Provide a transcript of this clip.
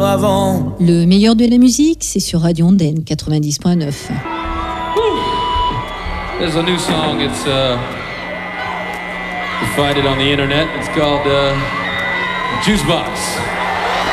avant. Le meilleur de la musique, c'est sur Radio Ondaine 90.9. There's a new song. It's you find it on the internet. It's called Juice Box.